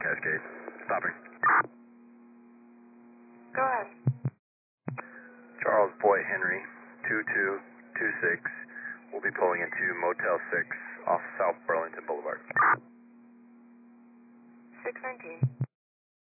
Cascade. Stopping. Go ahead. Charles Boy Henry, 2226. We'll be pulling into Motel 6 off South Burlington Boulevard. 619.